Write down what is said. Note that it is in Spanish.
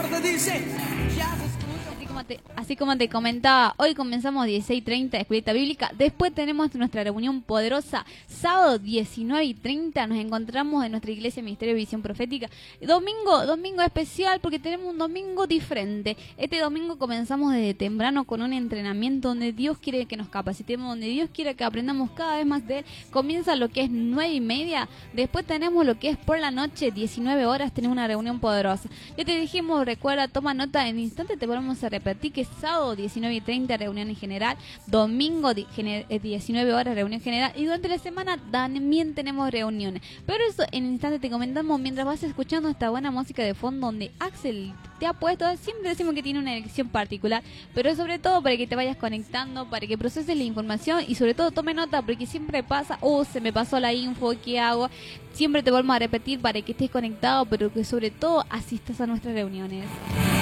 acorde dice, ya se escucha. Así como te comentaba, hoy comenzamos 16:30 Escuelita Bíblica. Después tenemos nuestra reunión poderosa. Sábado 19:30 nos encontramos en nuestra iglesia Ministerio de Visión Profética. Domingo especial porque tenemos un domingo diferente. Este domingo comenzamos desde temprano con un entrenamiento donde Dios quiere que nos capacitemos, donde Dios quiere que aprendamos cada vez más de Él. Comienza lo que es 9:30. Después tenemos lo que es por la noche, 19 horas, tenemos una reunión poderosa. Ya te dijimos, recuerda, toma nota, en instante te volvemos a repetir que sábado 19:30 reunión en general, domingo 19 horas reunión general y durante la semana también tenemos reuniones. Pero eso en instante te comentamos mientras vas escuchando esta buena música de fondo donde Axel te ha puesto, siempre decimos que tiene una elección particular, pero sobre todo para que te vayas conectando, para que proceses la información y sobre todo tome nota porque siempre pasa, se me pasó la info, ¿qué hago? Siempre te volvemos a repetir para que estés conectado, pero que sobre todo asistas a nuestras reuniones.